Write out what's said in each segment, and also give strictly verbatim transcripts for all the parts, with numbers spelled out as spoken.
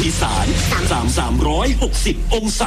อีสานสามสามร้อยหกสิบองศา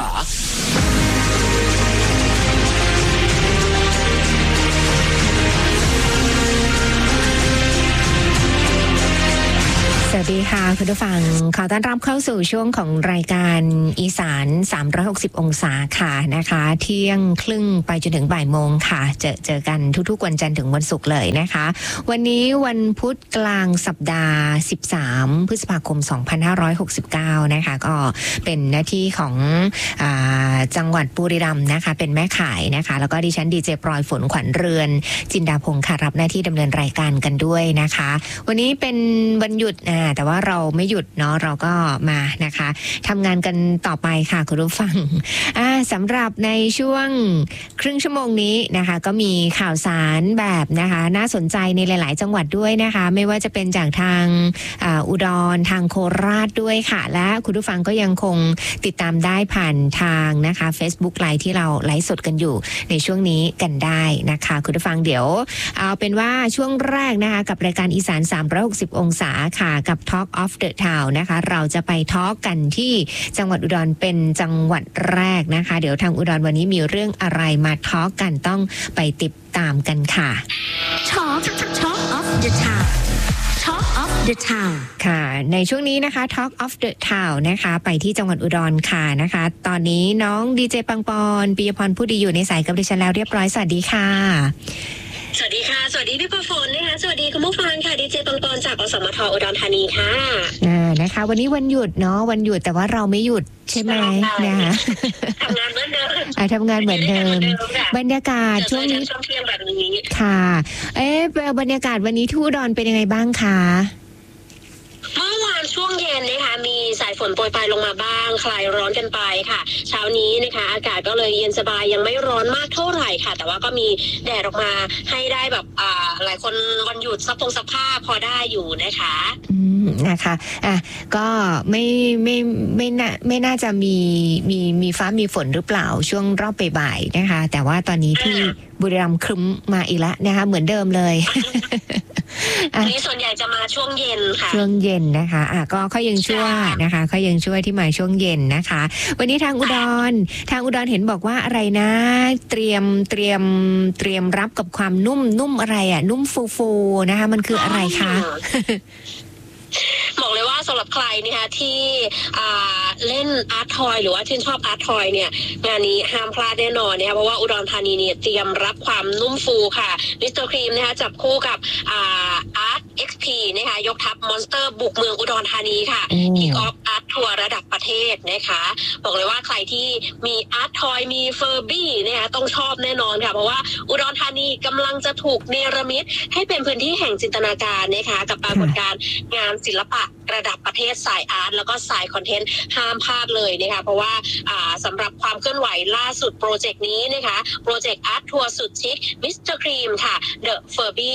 สวัสดีค่ะคุณผู้ฟังขอต้อนรับเข้าสู่ช่วงของรายการอีสานสามร้อยหกสิบองศาค่ะนะคะเที่ยงครึ่งไปจนถึงบ่ายโมงค่ะเจอเจอกันทุกๆวันจันทร์ถึงวันศุกร์เลยนะคะวันนี้วันพุธกลางสัปดาห์สิบสามพฤษภาคมสองพันห้าร้อยหกสิบเก้านะคะก็เป็นหน้าที่ของอ่าจังหวัดบุรีรัมย์นะคะเป็นแม่ข่ายนะคะแล้วก็ดิฉันดีเจปลอยฝนขวัญเรือนจินดาพงศ์ค่ะรับหน้าที่ดำเนินรายการกันด้วยนะคะวันนี้เป็นวันหยุดแต่ว่าเราไม่หยุดเนาะเราก็มานะคะทำงานกันต่อไปค่ะคุณผู้ฟังสำหรับในช่วงครึ่งชั่วโมงนี้นะคะก็มีข่าวสารแบบนะคะน่าสนใจในหลายๆจังหวัดด้วยนะคะไม่ว่าจะเป็นจากทางอุดรทางโคราชด้วยค่ะและคุณผู้ฟังก็ยังคงติดตามได้ผ่านทางนะคะ Facebook ไลฟ์ที่เราไลฟ์สดกันอยู่ในช่วงนี้กันได้นะคะคุณผู้ฟังเดี๋ยวเอาเป็นว่าช่วงแรกนะคะกับรายการอีสานสามร้อยหกสิบองศาค่ะกับ Talk of the Town นะคะเราจะไปทอล์กกันที่จังหวัดอุดรเป็นจังหวัดแรกนะคะเดี๋ยวทางอุดรวันนี้มีเรื่องอะไรมาทอล์กกันต้องไปติดตามกันค่ะ Talk Talk of the Town Talk of the Town ค่ะในช่วงนี้นะคะ Talk of the Town นะคะไปที่จังหวัดอุดรค่ะนะคะตอนนี้น้องดีเจปังปอนปิยพรผู้ดีอยู่ในสายกับดิฉันแล้วเรียบร้อยสวัสดีค่ะสวัสดีค่ะสวัสดีพี่ประฝนนะคะสวัสดีคุณผู้ฟังค่ะดีเจปังปอนจากอสมทอุดรธานีค่ะอ่านะคะวันนี้วันหยุดเนาะวันหยุดแต่ว่าเราไม่หยุดใช่ไหมนะคะทำงานเหมือนเดิมอ่าทำงานเหมือนเดิมบรรยากาศช่วงนี้ช่วงเที่ยงแบบนี้ค่ะเอ๊ะบรรยากาศวันนี้ที่อุดรเป็นยังไงบ้างคะเมื่อวานช่วงเย็นนะคะมีสายฝนโปรยปลายลงมาบ้างคลายร้อนกันไปค่ะเช้านี้นะคะอากาศก็เลยเย็นสบายยังไม่ร้อนมากเท่าไหร่ค่ะแต่ว่าก็มีแดดออกมาให้ได้แบบอ่าหลายคนวันหยุดซับพงซักผ้าพอได้อยู่นะคะอืมนะคะอ่ะก็ไม่ไม่ไม่น่าไม่น่าจะมีมีมีฟ้ามีฝนหรือเปล่าช่วงรอบบ่ายๆนะคะแต่ว่าตอนนี้ที่บุรีรัมย์ครึ้มมาอีกแล้วนะคะเหมือนเดิมเลยนี่ส่วนใหญ่จะมาช่วงเย็นค่ะช่วงเย็นนะคะอ่ะก็เขายังช่วยนะคะเขายังช่วยที่มาช่วงเย็นนะคะวันนี้ทางอุดรทางอุดรเห็นบอกว่าอะไรนะเตรียมเตรียมเตรียมรับกับความนุ่มนุ่มอะไรอ่ะนุ่มฟูฟูนะคะมันคืออะไรคะบอกเลยว่าสำหรับใครนะคะที่เล่นอาร์ตทอยหรือว่าชื่นชอบอาร์ตทอยเนี่ยงานนี้ห้ามพลาดแน่นอนนะคะเพราะว่าอุดรธานีเนี่ยเตรียมรับความนุ่มฟูค่ะมิสเตอร์ครีมนะคะจับคู่กับอาร์ตเอ็กซ์พีนะคะยกทัพมอนสเตอร์บุกเมืองอุดรธานีค่ะคิกออฟอาร์ตทัวร์ระดับประเทศนะคะบอกเลยว่าใครที่มีอาร์ตทอยมีเฟอร์บี้นะคะต้องชอบแน่นอนค่ะเพราะว่าอุดรธานีกำลังจะถูกเนรมิตให้เป็นพื้นที่แห่งจินตนาการนะคะกับปรากฏการณ์งานศิลปะระดับประเทศสายอาร์ตแล้วก็สายคอนเทนต์ห้ามพลาดเลยนะคะเพราะว่าสำหรับความเคลื่อนไหวล่าสุดโปรเจกต์นี้นะคะโปรเจกต์อาร์ตทัวร์สุดชิคมิสเตอร์ครีมค่ะ The Furby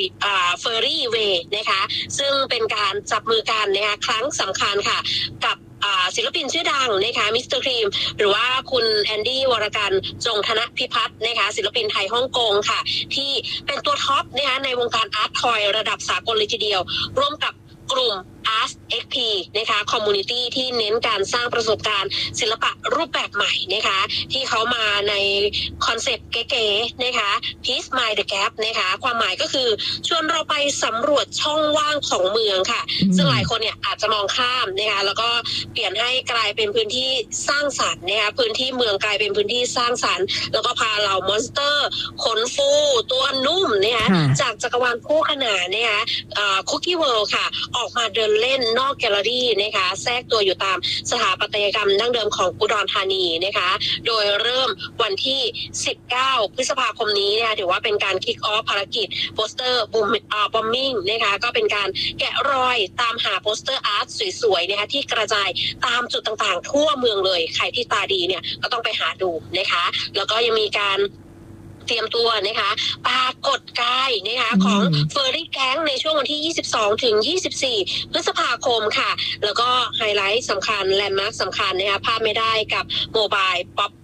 Furry Way นะคะซึ่งเป็นการจับมือกันนะคะครั้งสำคัญค่ะกับศิลปินชื่อดังนะคะมิสเตอร์ครีมหรือว่าคุณแอนดี้วรกันจงธนพิพัฒน์นะคะศิลปินไทยฮ่องกงค่ะที่เป็นตัวท็อปนะคะในวงการอาร์ตทอยระดับสากลเลยทีเดียวร่วมกับกลุ่ม อาร์ต เอ็กซ์ พี นะคะคอมมูนิตี้ที่เน้นการสร้างประสบการณ์ศิลปะรูปแบบใหม่นะคะที่เขามาในคอนเซ็ปต์เก๋ๆนะคะ Peace Mind the Gap นะคะความหมายก็คือชวนเราไปสำรวจช่องว่างของเมืองค่ะซึ่งหลายคนเนี่ยอาจจะมองข้ามนะคะแล้วก็เปลี่ยนให้กลายเป็นพื้นที่สร้างสรรค์นะคะพื้นที่เมืองกลายเป็นพื้นที่สร้างสรรค์แล้วก็พาเหล่ามอนสเตอร์ขนฟูตัวนุ่มนะคะจากจักรวาลคู่ขนานนะคะคุกกี้เวิลด์ค่ะออกมาเดินเล่นนอกแกลเลอรี่นะคะแทรกตัวอยู่ตามสถาปัตยกรรมดั้งเดิมของอุดรธานีนะคะโดยเริ่มวันที่สิบเก้าพฤษภาคมนี้นะคะถือว่าเป็นการคิกออฟภารกิจโปสเตอร์บูมอ่าบอมมิ่งนะคะก็เป็นการแกะรอยตามหาโปสเตอร์อาร์ตสวยๆนะคะที่กระจายตามจุดต่างๆทั่วเมืองเลยใครที่ตาดีเนี่ยก็ต้องไปหาดูนะคะแล้วก็ยังมีการเตรียมตัวนะคะปรากฏกายนะคะของเฟอร์รี่แก๊งในช่วงวันที่ยี่สิบสองถึงยี่สิบสี่พฤษภาคมค่ะแล้วก็ไฮไลท์สำคัญแลนด์มาร์คสำคัญนะคะพลาดไม่ได้กับโมบายป๊อปอัพ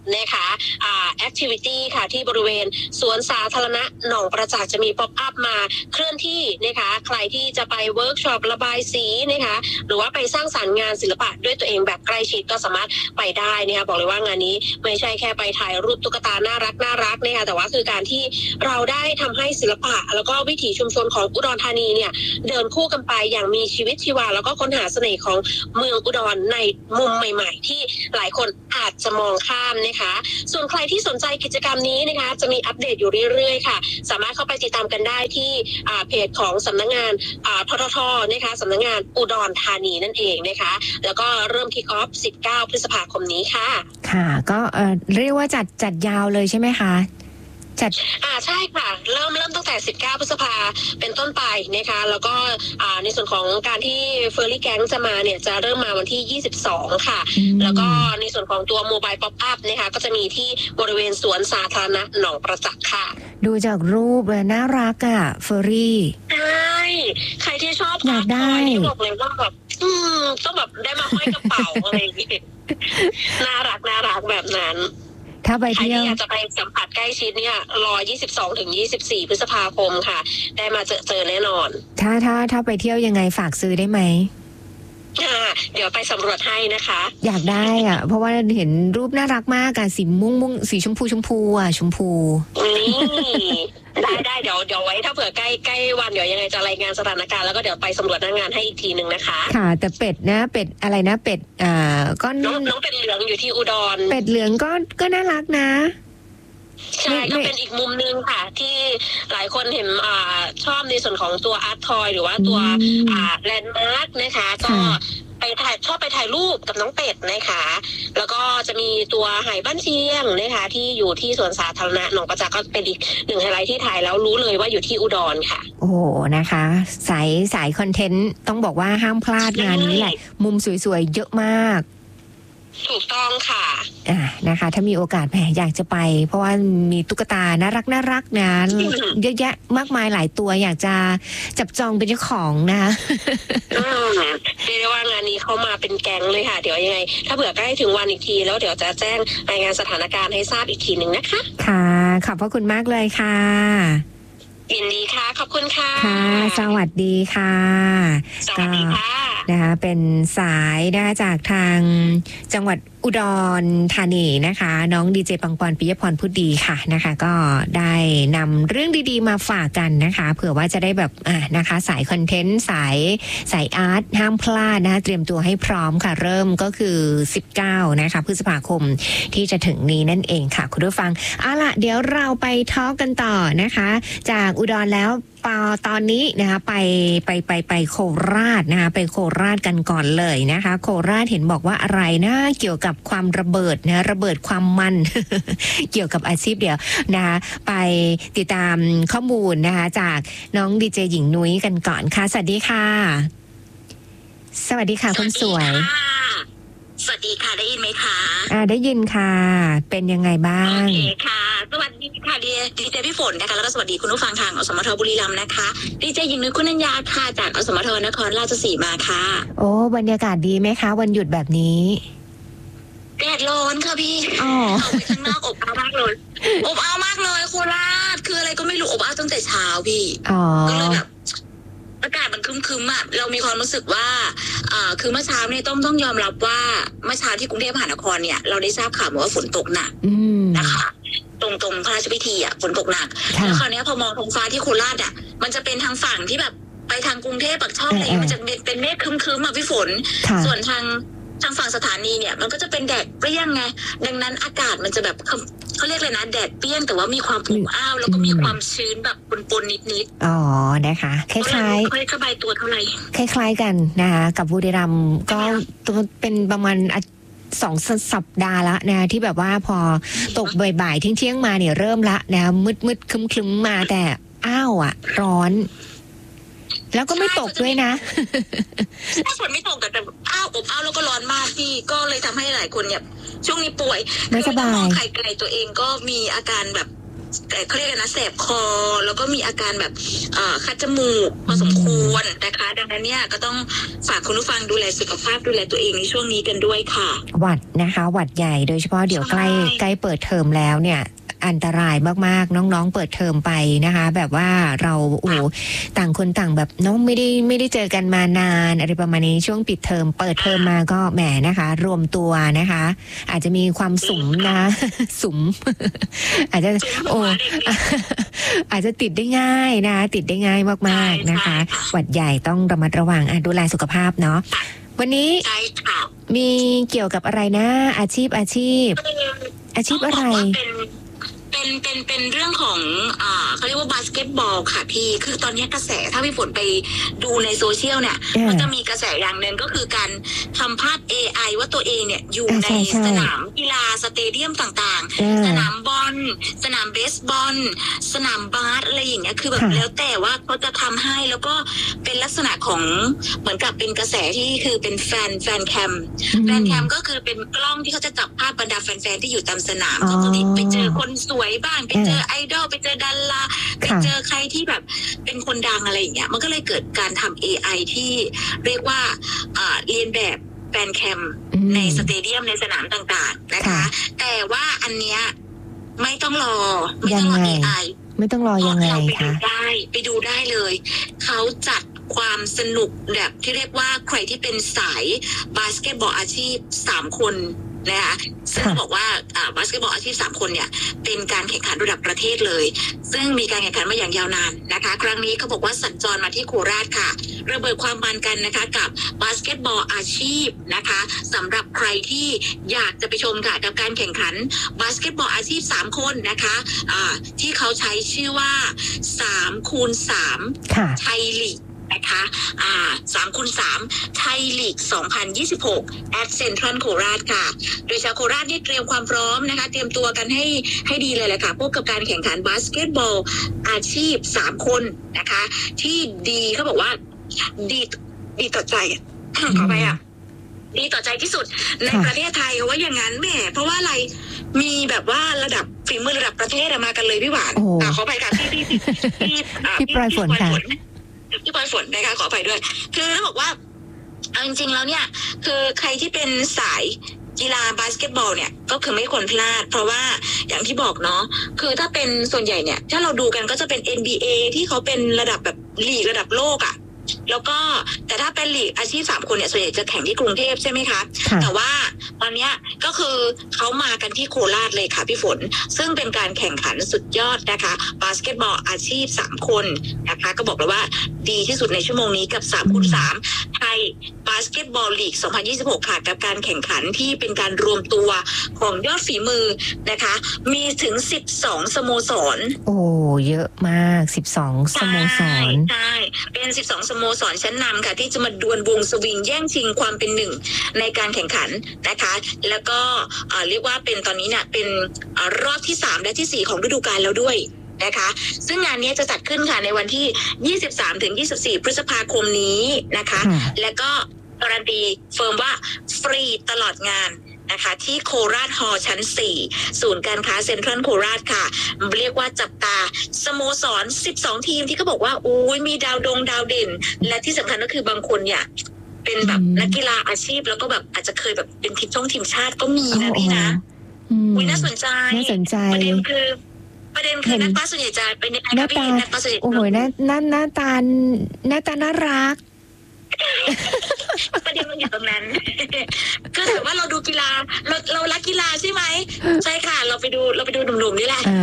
นะคะอ่าแอคทิวิตี้ค่ะที่บริเวณสวนสาธารณะหนองประจักษ์จะมีป๊อปอัพมาเคลื่อนที่นะคะใครที่จะไปเวิร์กช็อประบายสีนะคะหรือว่าไปสร้างสรรค์งานศิลปะด้วยตัวเองแบบใกล้ชิดก็สามารถไปได้นะคะบอกเลยว่างานนี้ไม่ใช่แค่ไปถ่ายรูปตุ๊กตาน่ารักน่ารักนะคะแต่ว่าคือการที่เราได้ทำให้ศิลปะแล้วก็วิถีชุมชนของอุดรธานีเนี่ยเดินคู่กันไปอย่างมีชีวิตชีวาแล้วก็ค้นหาเสน่ห์ของเมืองอุดรในมุมใหม่ๆที่หลายคนอาจจะมองข้ามนะคะส่วนใครที่สนใจกิจกรรมนี้นะคะจะมีอัปเดตอยู่เรื่อยๆค่ะสามารถเข้าไปติดตามกันได้ที่เพจของสำนักงานทททนะคะสำนักงานอุดรธานีนั่นเองนะคะแล้วก็เริ่มคิกออฟสิบเก้าพฤษภาคมนี้ค่ะค่ะก็เอ่อเรียกว่าจัดจัดยาวเลยใช่ไหมคะจัดอ่าใช่ค่ะเริ่มเริ่มตั้งแต่สิบเก้าพฤษภาเป็นต้นไปนะคะแล้วก็อ่าในส่วนของการที่เฟอร์รี่แก๊งจะมาเนี่ยจะเริ่มมาวันที่ยี่สิบสองค่ะแล้วก็ในส่วนของตัวโมบายป๊อปอัพนะคะก็จะมีที่บริเวณสวนสาธารณะหนองประจักษ์ค่ะดูจากรูปเลยน่ารักอ่ะเฟอร์รี่ใช่ใครที่ชอบอยากได้ที่บอกเลยว่าแบบอืมต้องแบบได้มาห้อยกระเป๋าอะไรอย่างงี้น่ารักน่ารักแบบนั้นถ้าไปเที่ยวใครที่อยากจะไปสัมผัสใกล้ชิดเนี่ยรอยี่สิบสองถึงยี่สิบสี่พฤษภาคมค่ะได้มาเจอเจอแน่นอนถ้าถ้าถ้าไปเที่ยวยังไงฝากซื้อได้ไหมเดี๋ยวไปสำรวจให้นะคะอยากได้อ่ะเพราะว่าเห็นรูปน่ารักมากอ่ะสีม่วงม่วงสีชมพูชมพูอ่ะชมพูนี่ได้ได้เดี๋ยวเดี๋ยวไว้ถ้าเผื่อใกล้ใกล้วันเดี๋ยวยังไงจะรายงานสถานการณ์แล้วก็เดี๋ยวไปสำรวจหน้างานให้อีกทีหนึ่งนะคะค่ะแต่เป็ดนะเป็ดอะไรนะเป็ดอ่าก็น้องน้องเป็ดเหลืองอยู่ที่อุดรเป็ดเหลืองก็ก็น่ารักนะใช่ก็เป็นอีกมุมนึงค่ะที่หลายคนเห็นอ่าชอบในส่วนของตัวอาร์ตทอยหรือว่าตัวอ่าแลนด์มาร์กนะคะก็ไปถ่ายชอบไปถ่ายรูปกับน้องเป็ดนะคะแล้วก็จะมีตัวไหบ้านเชียงนะคะที่อยู่ที่สวนสาธารณะหนองประจักษ์ก็เป็นอีกหนึ่งไฮไลท์ที่ถ่ายแล้วรู้เลยว่าอยู่ที่อุดรค่ะโอ้โหนะคะสายสายคอนเทนต์ต้องบอกว่าห้ามพลาดงานนี้แหละมุมสวยๆเยอะมากถูกต้องค่ะอ่านะคะถ้ามีโอกาสแหมอยากจะไปเพราะว่ามีตุ๊กตาน่ารักน่ารักนะเยอะแยะมากมายหลายตัวอยากจะจับจองเป็นเจ้าของนะเรียกได้ว่างานนี้เข้ามาเป็นแก๊งเลยค่ะเดี๋ยวยังไงถ้าเผื่อใกล้ถึงวันอีกทีแล้วเดี๋ยวจะแจ้งรายงานสถานการณ์ให้ทราบอีกทีหนึ่งนะคะค่ะขอบพระคุณมากเลยค่ะยินดีค่ะขอบคุณค่ะค่ะสวัสดีค่ะสวัสดีค่ะนะคะเป็นสายนะคะจากทางจังหวัดอุดรธานีนะคะน้องดีเจปังปอนปิยพรพุทธดีค่ะนะคะก็ได้นำเรื่องดีๆมาฝากกันนะคะเผื่อว่าจะได้แบบอ่ะนะคะสายคอนเทนต์สายสายอาร์ตห้ามพลาดนะคะเตรียมตัวให้พร้อมค่ะเริ่มก็คือสิบเก้านะคะพฤษภาคมที่จะถึงนี้นั่นเองค่ะคุณผู้ฟังเอาล่ะเดี๋ยวเราไปทอล์กกันต่อนะคะจากอุดรแล้วตอนนี้นะคะไปไปไปไปโคราชนะคะไปโคราชกันก่อนเลยนะคะโคราชเห็นบอกว่าอะไรนะเกี่ยวกับความระเบิดนะระเบิดความมัน เกี่ยวกับอาชีพเดียวนะคะไปติดตามข้อมูลนะคะจากน้องดีเจหญิงนุ้ยกันก่อนค่ะสวัสดีค่ะสวัสดีค่ะคนสวยสวัสดีค่ะได้ยินไหมคะอ่าได้ยินค่ะเป็นยังไงบ้างโอเคค่ะสวัสดีค่ะดีดีเจพี่ฝนนะคะแล้วก็สวัสดีคุณผู้ฟังทางอสมทบุรีรัมย์นะคะดีเจหญิงนุ้ยคุณัญญาค่ะจากอสมทนครราชสีมาค่ะโอ้บรรยากาศดีไหมคะวันหยุดแบบนี้แดดร้อนค่ะพี่ออกไปข้างนอกอบอ้าวมากเลยอบอ้าวมากเลยโคราชคืออะไรก็ไม่รู้อบอ้าวตั้งแต่เช้าพี่ก็เลยแบบอากาศมันครึมๆอ่ะเรามีความรู้สึกว่าอ่าคือเมื่อเช้าเนี่ยต้องต้องยอมรับว่าเมื่อเช้าที่กรุงเทพมหานครเนี่ยเราได้ทราบข่าวมาว่าฝนตกหนักนะคะตรงตรงพระราชพิธีอ่ะฝนตกหนักแล้วคราวนี้พอมองท้องฟ้าที่โคราชอ่ะมันจะเป็นทางฝั่งที่แบบไปทางกรุงเทพปากช่องอะไรมันจะเป็นเมฆครึมๆอ่ะพี่ฝนส่วนทางทางฝั่งสถานีเนี่ยมันก็จะเป็นแดดเปรี้ยงไงดังนั้นอากาศมันจะแบบเขาเรียกเลยนะแดดเปรี้ยงแต่ว่ามีความอบอ้าวแล้วก็มีความชื้นแบบปนๆนิดๆอ๋อนะคะคล้ายๆคล้ายๆสบายตัวเท่าไหร่คล้ายๆกันนะคะกับบุรีรัมย์ก็เป็นประมาณสองสัปดาห์ละนะที่แบบว่าพอตกบ่ายๆเที่ยงๆมาเนี่ยเริ่มละนะมืดๆครึ้มๆมาแต่อ้าวอ่ะร้อนแล้วก็ไม่ตกด้วยนะถ้าฝนไม่ตกแต่แบบอ้าวอบอ้าวแล้วก็ร้อนมากพี่ก็เลยทำให้หลายคนเนี่ยช่วงนี้ป่วยไม่สบายมองไกลๆตัวเองก็มีอาการแบบเขาเรียกนะแสบคอแล้วก็มีอาการแบบคัดจมูกพอสมควรนะคะดังนั้นเนี่ยก็ต้องฝากคุณผู้ฟังดูแลสุขภาพดูแลตัวเองในช่วงนี้กันด้วยค่ะหวัดนะคะหวัดใหญ่โดยเฉพาะเดี๋ยวใกล้ใกล้เปิดเทอมแล้วเนี่ยอันตรายมากๆน้องๆเปิดเทอมไปนะคะแบบว่าเราโอ้ต่างคนต่างแบบน้องไม่ได้ไม่ได้เจอกันมานานอะไรประมาณนี้ช่วงปิดเทอมเปิดเทอมมาก็แหมนะคะรวมตัวนะคะอาจจะมีความสุมนะสุมอาจจะโอ้อาจจะติดได้ง่ายนะติดได้ง่ายมากๆนะคะหวัดใหญ่ต้องระมัดระวังดูแลสุขภาพเนาะวันนี้มีเกี่ยวกับอะไรนะอาชีพอาชีพอาชีพอะไรเป็นเป็นเป็นเรื่องของอ่าเขาเรียกว่าบาสเกตบอลค่ะพี่คือตอนนี้กระแสถ้าพี่ฝนไปดูในโซเชียลเนี่ยมันจะมีกระแสอย่างหนึ่งก็คือการทำภาพ เอ ไอ ว่าตัวเองเนี่ยอยู่ในสนามกีฬาสเตเดียมต่างๆสนามบอลสนามเบสบอลสนามบาสอะไรอย่างเงี้ยคือแบบแล้วแต่ว่าเขาจะทำให้แล้วก็เป็นลักษณะของเหมือนกับเป็นกระแสที่คือเป็นแฟนแฟนแคมแฟนแคมก็คือเป็นกล้องที่เขาจะจับภาพบรรดาแฟนๆที่อยู่ตามสนามเขาก็ไปเจอคนสวยบ้างไปเจอไอดอลไปเจอดาราไปเจอใครที่แบบเป็นคนดังอะไรอย่างเงี้ยมันก็เลยเกิดการทำ เอ ไอ ที่เรียกว่าเรียนแบบแฟนแคมในสเตเดียมในสนามต่างๆนะคะแต่ว่าอันเนี้ยไม่ต้องรอไม่ต้องรอ เอ ไอไม่ต้องรอยังไงคะไปดูได้ไปดูได้เลยเขาจัดความสนุกแบบที่เรียกว่าใครที่เป็นสายบาสเกตบอลอาชีพสามคนนะคะซึ่งบอกว่าบาสเกตบอลอาชีพสามคนเนี่ยเป็นการแข่งขันระดับประเทศเลยซึ่งมีการแข่งขันมาอย่างยาวนานนะคะครั้งนี้เขาบอกว่าสัญจรมาที่โคราชค่ะระเบิดความมันกันนะคะกับบาสเกตบอลอาชีพนะคะสำหรับใครที่อยากจะไปชมค่ะกับการแข่งขันบาสเกตบอลอาชีพสามคนนะคะะที่เขาใช้ชื่อว่าสามคูณสามไทยลีกนะคะอ่าสามคูณสามไทยลีกสองพันยี่สิบหกแอดเซ็นทรัลโคราชค่ะโดยชาวโคราชนี่เตรียมความพร้อมนะคะเตรียมตัวกันให้ให้ดีเลยแหละค่ะพวกกับการแข่งขันบาสเกตบอลอาชีพสามคนนะคะที่ดีเขาบอกว่าดีดีต่อใจขอไปอ่ะดีต่อใจที่สุดในประเทศไทยว่าอย่างนั้นแหมเพราะว่าอะไรมีแบบว่าระดับฝีมือระดับประเทศมากันเลยพี่หวานขอไปค่ะพี่พี่พี่พี่ปลายฝนค่ะพี่ปอยฝนนะคะขออภัยด้วยคือเขาบอกว่าเอาจริงๆแล้วเนี่ยคือใครที่เป็นสายกีฬาบาสเกตบอลเนี่ยก็คือไม่ควรพลาดเพราะว่าอย่างที่บอกเนาะคือถ้าเป็นส่วนใหญ่เนี่ยถ้าเราดูกันก็จะเป็น เอ็น บี เอ ที่เขาเป็นระดับแบบลีกระดับโลกอ่ะแล้วก็แต่ถ้าเป็นลีกอาชีพสามคนเนี่ยส่วนใหญ่จะแข่งที่กรุงเทพใช่ไหมคะแต่ว่าตอนนี้ก็คือเขามากันที่โคราชเลยค่ะพี่ฝนซึ่งเป็นการแข่งขันสุดยอดนะคะบาสเกตบอลอาชีพสามคนนะคะก็บอกเลยว่าดีที่สุดในชั่วโมงนี้กับสามคูณสามไทยบาสเกตบอลลีกสองพันยี่สิบหกค่ะกับการแข่งขันที่เป็นการรวมตัวของยอดฝีมือนะคะมีถึงสิบสองสโมสรโอ้เยอะมากสิบสองสโมสรใช่เป็นสิบสองสโมสรชั้นนำค่ะที่จะมาดวลวงสวิงแย่งชิงความเป็นหนึ่งในการแข่งขันนะคะแล้วก็เรียกว่าเป็นตอนนี้เนี่ยเป็นรอบที่สามและที่สี่ของฤดูกาลแล้วด้วยนะคะซึ่งงานนี้จะจัดขึ้นค่ะในวันที่ยี่สิบสามถึงยี่สิบสี่พฤษภาคมนี้นะคะแล้วก็การันตีเฟิร์มว่าฟรีตลอดงานนะคะที่โคราชฮอลล์ชั้นสี่ศูนย์การค้าเซ็นทรัลโคราชค่ะเรียกว่าจับตาสโมสรสิบสองทีมที่เขาบอกว่าอุ้ยมีดาวดงดาวเด่นและที่สำคัญก็คือบางคนเนี่ยเป็นแบบนักกีฬาอาชีพแล้วก็แบบอาจจะเคยแบบเป็นทีมช่องทีมชาติก็มีนะพี่นะอุ้ยน่าสนใจน่าสนใจประเด็นคือประเด็นคือนักบาสส่วนใหญ่จะเป็นหน้าตานักบาสส่วนใหญ่โอ้โหหน้าหน้าหน้าตาหน้าตาน่ารักประเด็นมันอยู่ตรงนั้นคือถือว่าเราดูกีฬาเราเรารักกีฬาใช่ไหมใช่ค่ะเราไปดูเราไปดูหนุ่มๆนี่แหละ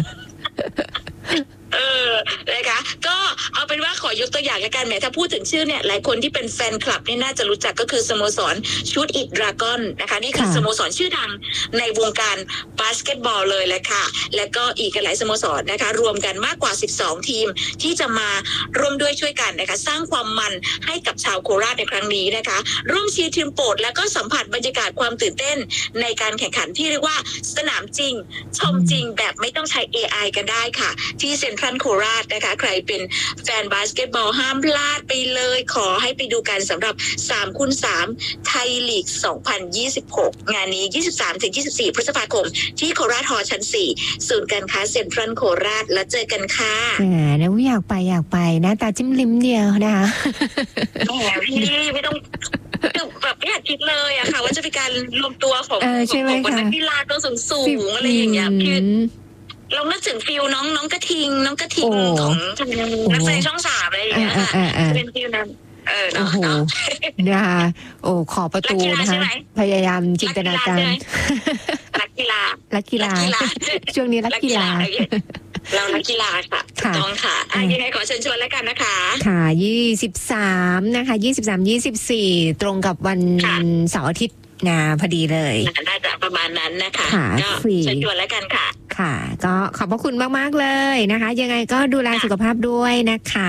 เออนะคะก็เอาเป็นว่าขอยกตัวอย่างกันแหมถ้าพูดถึงชื่อเนี่ยหลายคนที่เป็นแฟนคลับเนี่ยน่าจะรู้จักก็คือสโมสรชูตอิทดราก้อนนะคะนี่คือสโมสรชื่อดังในวงการบาสเกตบอลเลยแหละค่ะและก็อีกหลายสโมสรนะคะรวมกันมากกว่าสิบสองทีมที่จะมาร่วมด้วยช่วยกันนะคะสร้างความมันให้กับชาวโคราชในครั้งนี้นะคะร่วมเชียร์ทีมโปรดแล้วก็สัมผัสบรรยากาศความตื่นเต้นในการแข่งขันที่เรียกว่าสนามจริงชมจริงแบบไม่ต้องใช้ เอ ไอ กันได้ค่ะที่เซ็นทรัลโคราชนะคะใครเป็นเป็นแฟนบาสเกตบอลห้ามพลาดไปเลยขอให้ไปดูกันสำหรับสามคูณสามไทยลีกสองพันยี่สิบหกงานนี้ ยี่สิบสามถึงยี่สิบสี่ พฤษภาคมที่โคราชฮอลล์ชั้นสี่ศูนย์การค้าเซ็นทรัลโคราชแล้วเจอกันค่ะแหมนะอยากไปอยากไปนะตาจิ้มลิ้มเดียวนะคะแหมพี่ไม่ต้องแบบไม่อยากคิดเลยอะค่ะว่าจะเป็นการรวมตัวของของนักกีฬาตัวสูงๆอะไรอย่างเงี้ยคือเรานึกถึงฟิลน้องน้องกระทิงน้องกระทิงของนักแสดงช่องสามอะไรอย่างเงี้ยค่ะเป็นฟิลนั้นเออเนาะนะคะโอ้ขอประตูนะคะพยายามจินตนาการนักกีฬานักกีฬาช่วงนี้นักกีฬาเรานักกีฬาค่ะต้องค่ะยังไงขอเชิญชวนแล้วกันนะคะค่ะยี่สิบสามนะคะยี่สิบสาม ยี่สิบสี่ตรงกับวันเสาร์อาทิตย์นะพอดีเลยน่าจะประมาณนั้นนะคะก็เชิญชวนแล้วกันค่ะค่ะก็ขอบพระคุณมากๆเลยนะคะยังไงก็ดูแลสุขภาพด้วยนะคะ